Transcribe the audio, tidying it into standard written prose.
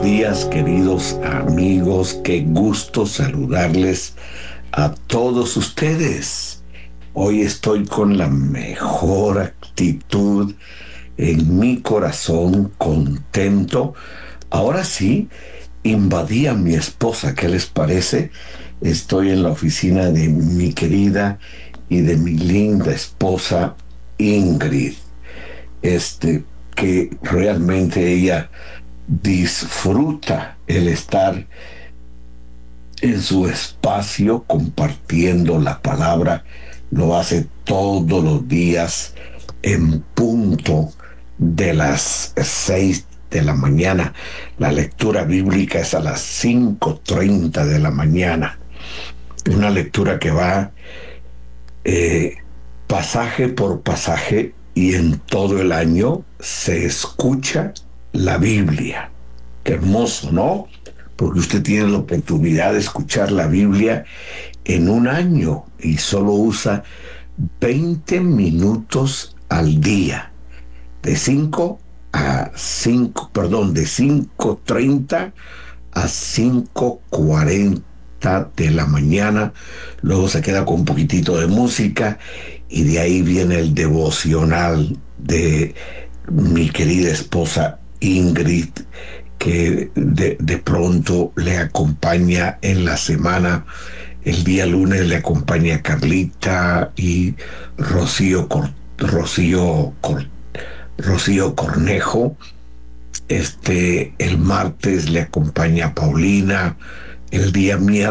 días, queridos amigos. Qué gusto saludarles a todos ustedes. Hoy estoy con la mejor actitud en mi corazón, contento. Ahora sí, invadí a mi esposa. ¿Qué les parece? Estoy en la oficina de mi querida y de mi linda esposa Ingrid. Este, que realmente ella disfruta el estar en su espacio compartiendo la palabra. Lo hace todos los días en punto de las 6 de la mañana. La lectura bíblica es a las 5:30 de la mañana. Una lectura que va eh, pasaje por pasaje, y en todo el año se escucha la Biblia. Qué hermoso, ¿no? Porque usted tiene la oportunidad de escuchar la Biblia en un año y solo usa 20 minutos al día, de 5:30 a 5:40 de la mañana. Luego se queda con un poquitito de música y de ahí viene el devocional de mi querida esposa Ingrid, que de pronto le acompaña en la semana. El día lunes le acompaña Carlita y Rocío, Rocío Cornejo. El martes le acompaña Paulina. El día miércoles